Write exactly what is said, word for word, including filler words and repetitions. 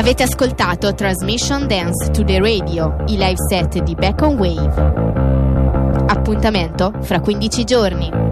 Avete ascoltato Transmission Dance to the Radio, i live set di Back on Wave. Appuntamento fra quindici giorni.